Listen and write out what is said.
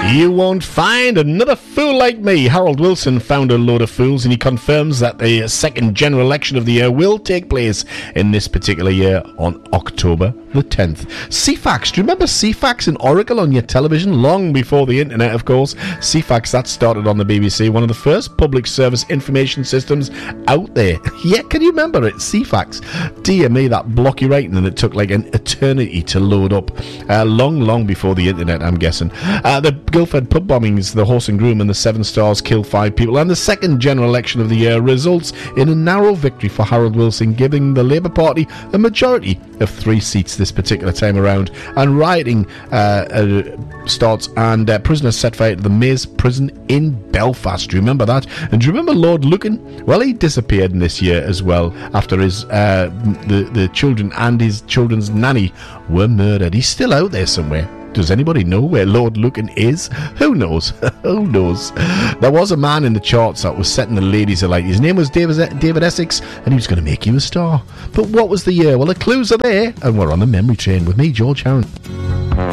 You won't find another fool like me. Harold Wilson found a load of fools, and he confirms that the second general election of the year will take place in this particular year on October the 10th. CFAX. Do you remember CFAX and Oracle on your television long before the internet, of course? CFAX, that started on the BBC, one of the first public service information systems out there. Yeah, can you remember it? CFAX. Dear me, that blocky writing, and it took like an eternity to load up. Long before the internet, I'm guessing. The Guildford pub bombings, the Horse and Groom and the Seven Stars killed 5 people, and the second general election of the year results in a narrow victory for Harold Wilson, giving the Labour Party a majority of 3 seats this particular time around. And rioting starts, and prisoners set fire to the Maze prison in Belfast. Do you remember that? And do you remember Lord Lucan? Well, he disappeared in this year as well after his the children and his children's nanny were murdered. He's still out there somewhere. Does anybody know where Lord Lucan is? Who knows? Who knows? There was a man in the charts that was setting the ladies alight. His name was David Essex, and he was going to make you a star. But what was the year? Well, the clues are there, and we're on the memory train with me, George Harron.